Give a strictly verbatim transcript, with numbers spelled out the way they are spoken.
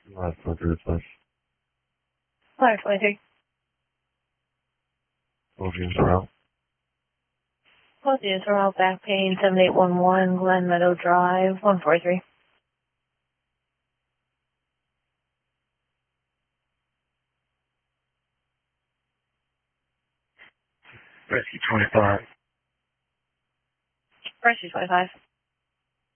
Last one to replace. Fire twenty-three. Both units are out. Both units are out. Back pain, seven eight one one, Glen Meadow Drive, one forty-three. Rescue twenty-five. Rescue twenty-five.